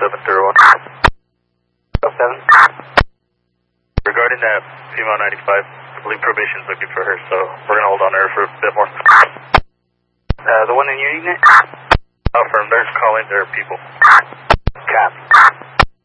731. 07. Regarding that female 95, I believe probation's looking for her, so we're going to hold on to her for a bit more. The one in your unit? Affirm, they're calling their people. Copy.